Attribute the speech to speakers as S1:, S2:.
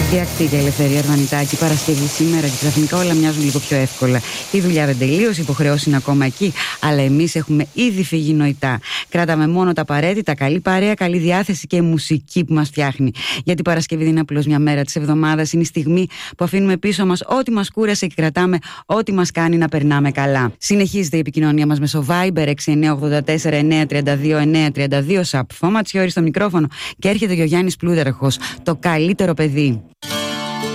S1: Διακτήτη Ελευθερία Αρβανιτάκη, Παρασκευή σήμερα και ξαφνικά όλα μοιάζουν λίγο πιο εύκολα. Η δουλειά δεν τελείωσε, οι υποχρεώσεις είναι ακόμα εκεί, αλλά εμείς έχουμε ήδη φύγει νοητά. Κράταμε μόνο τα απαραίτητα, καλή παρέα, καλή διάθεση και μουσική που μας φτιάχνει. Γιατί η Παρασκευή δεν είναι απλώς μια μέρα της εβδομάδας, είναι η στιγμή που αφήνουμε πίσω μας ό,τι μας κούρασε και κρατάμε ό,τι μας κάνει να περνάμε καλά. Συνεχίζεται η επικοινωνία μας μέσω Viber 6984-932-932, Σαπ Φώματσιόρι στο μικρόφωνο και έρχεται και ο Γιάννης Πλούταρχος, το καλύτερο παιδί.